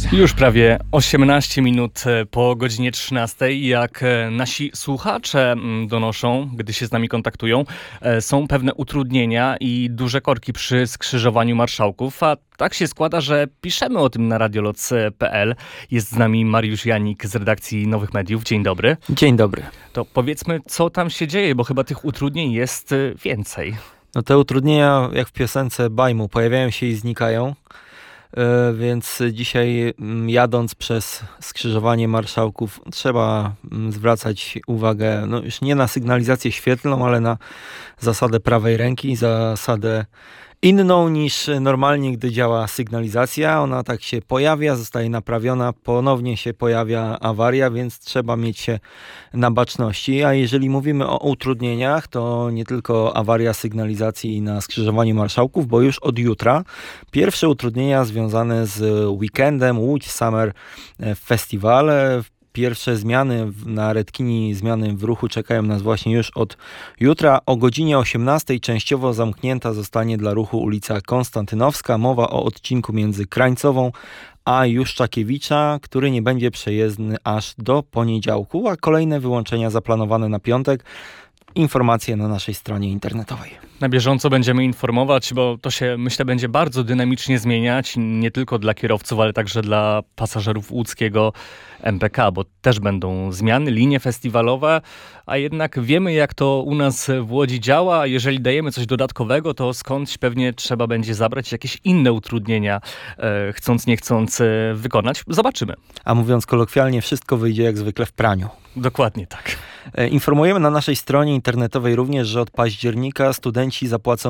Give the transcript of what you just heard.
Już prawie 18 minut po godzinie 13. Jak nasi słuchacze donoszą, gdy się z nami kontaktują, są pewne utrudnienia i duże korki przy skrzyżowaniu marszałków, a tak się składa, że piszemy o tym na radioloc.pl. Jest z nami Mariusz Janik z redakcji Nowych Mediów. Dzień dobry. Dzień dobry. To powiedzmy, co tam się dzieje, bo chyba tych utrudnień jest więcej. No te utrudnienia, jak w piosence Bajmu, pojawiają się i znikają. Więc dzisiaj jadąc przez skrzyżowanie marszałków trzeba zwracać uwagę już nie na sygnalizację świetlną, ale na zasadę prawej ręki, zasadę inną niż normalnie, gdy działa sygnalizacja. Ona tak się pojawia, zostaje naprawiona, ponownie się pojawia awaria, więc trzeba mieć się na baczności. A jeżeli mówimy o utrudnieniach, to nie tylko awaria sygnalizacji na skrzyżowaniu marszałków, bo już od jutra pierwsze utrudnienia związane z weekendem Łódź Summer Festival. Pierwsze zmiany na Redkini, zmiany w ruchu czekają nas właśnie już od jutra. O godzinie 18 częściowo zamknięta zostanie dla ruchu ulica Konstantynowska. Mowa o odcinku między Krańcową a Juszczakiewicza, który nie będzie przejezdny aż do poniedziałku, a kolejne wyłączenia zaplanowane na piątek. Informacje na naszej stronie internetowej. Na bieżąco będziemy informować, bo to się, myślę, będzie bardzo dynamicznie zmieniać, nie tylko dla kierowców, ale także dla pasażerów łódzkiego MPK, bo też będą zmiany, linie festiwalowe, a jednak wiemy, jak to u nas w Łodzi działa. Jeżeli dajemy coś dodatkowego, to skądś pewnie trzeba będzie zabrać jakieś inne utrudnienia, chcąc nie chcąc wykonać. Zobaczymy. A mówiąc kolokwialnie, wszystko wyjdzie jak zwykle w praniu. Dokładnie tak. Informujemy na naszej stronie internetowej również, że od października studenci zapłacą